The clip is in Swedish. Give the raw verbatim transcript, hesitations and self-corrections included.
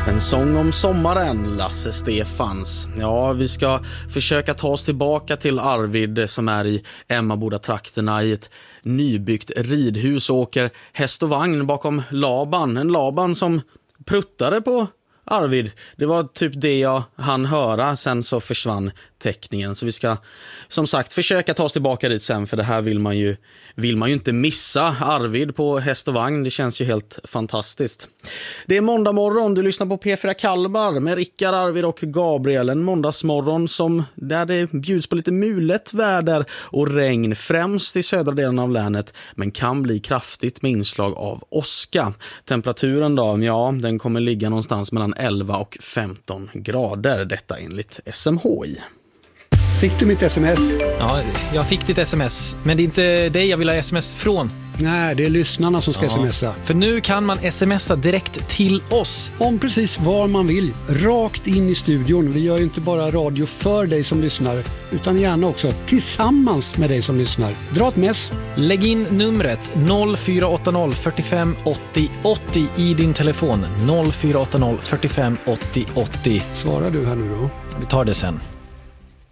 En sång om sommaren, Lasse Stefans. Ja, vi ska försöka ta oss tillbaka till Arvid som är i Emmaboda-trakterna i ett nybyggt ridhus och åker häst och vagn bakom Laban. En Laban som pruttade på Arvid. Det var typ det jag hann höra, sen så försvann teckningen. Så vi ska som sagt försöka ta oss tillbaka dit sen, för det här vill man ju, vill man ju inte missa. Arvid på häst och vagn, det känns ju helt fantastiskt. Det är måndag morgon, du lyssnar på P fyra Kalmar med Rickard, Arvid och Gabriel. En måndagsmorgon som där det bjuds på lite mulet väder och regn, främst i södra delen av länet, men kan bli kraftigt med inslag av åska. Temperaturen då, ja, den kommer ligga någonstans mellan elva och femton grader, detta enligt S M H I. Fick du mitt sms? Ja, jag fick ditt sms, men det är inte dig jag vill ha sms från. Nej, det är lyssnarna som ska ja. smsa. För nu kan man smsa direkt till oss. Om precis var man vill, rakt in i studion. Vi gör ju inte bara radio för dig som lyssnar, utan gärna också tillsammans med dig som lyssnar. Dra ett mess. Lägg in numret noll fyra åtta noll fyrtiofem åttio åttio i din telefon. noll fyra åtta noll fyrtiofem åttio åttio. Svarar du här nu då? Vi tar det sen.